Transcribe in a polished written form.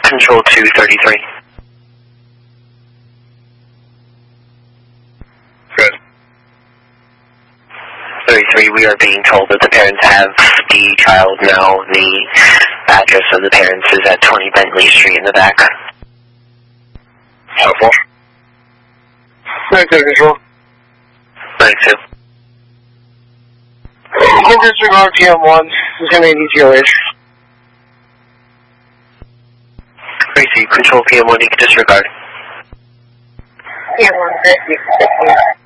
Control 233. Good. 33, we are being told that the parents have the child now. The address of the parents is at 20 Bentley Street in the back. Helpful. 92 Control. 92. You can disregard PM1. It's going to be DTOH. Tracy, Control PM1, you can disregard. PM1, thank you.